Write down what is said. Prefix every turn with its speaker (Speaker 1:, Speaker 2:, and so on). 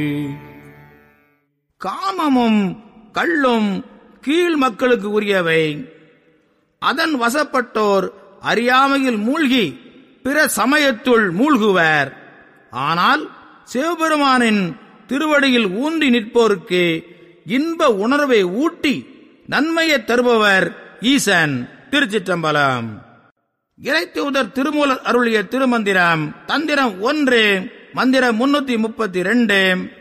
Speaker 1: காமமும் கள்ளும் கீழ் மக்களுக்கு உரியவை. அதன் வசப்பட்டோர் அறியாமையில் மூழ்கி பிற சமயத்துள் மூழ்குவர். ஆனால் சிவபெருமானின் திருவடியில் ஊன்றி நிற்போருக்கு இன்ப உணர்வை ஊட்டி நன்மையை தருபவர் ஈசன். திருச்சிற்றம்பலம். இறைத்தூதர் திருமூலர் அருளிய திருமந்திரம் தந்திரம் 1 மந்திரம் 332.